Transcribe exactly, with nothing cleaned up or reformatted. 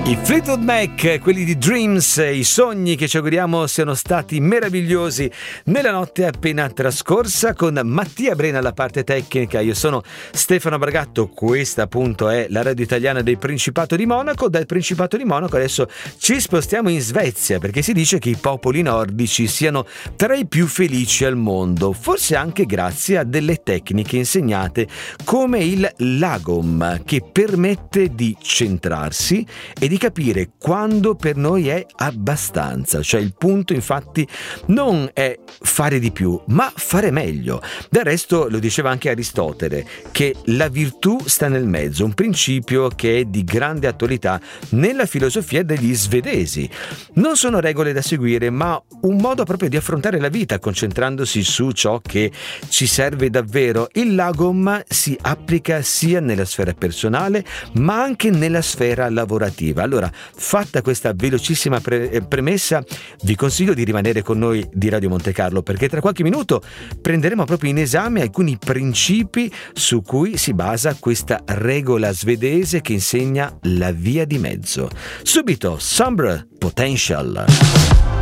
I Fleetwood Mac, quelli di Dreams, i sogni che ci auguriamo siano stati meravigliosi nella notte appena trascorsa, con Mattia Brena alla parte tecnica. Io sono Stefano Bragatto, questa appunto è la radio italiana del Principato di Monaco. Dal Principato di Monaco adesso ci spostiamo in Svezia, perché si dice che i popoli nordici siano tra i più felici al mondo, forse anche grazie a delle tecniche insegnate come il lagom, che permette di centrarsi e di capire quando per noi è abbastanza. Cioè il punto infatti non è fare di più, ma fare meglio. Del resto lo diceva anche Aristotele, che la virtù sta nel mezzo, un principio che è di grande attualità nella filosofia degli svedesi. Non sono regole da seguire, ma un modo proprio di affrontare la vita, concentrandosi su ciò che ci serve davvero. Il lagom si applica sia nella sfera personale ma anche nella sfera lavorativa. Allora, fatta questa velocissima pre- premessa, vi consiglio di rimanere con noi di Radio Monte Carlo, perché tra qualche minuto prenderemo proprio in esame alcuni principi su cui si basa questa regola svedese che insegna la via di mezzo. Subito, Sombre Potential.